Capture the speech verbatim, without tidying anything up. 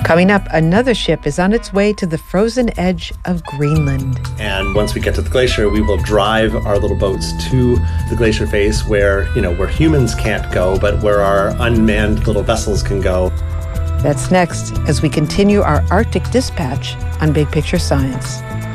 Coming up, another ship is on its way to the frozen edge of Greenland. And once we get to the glacier, we will drive our little boats to the glacier face where, you know, where humans can't go, but where our unmanned little vessels can go. That's next as we continue our Arctic dispatch on Big Picture Science.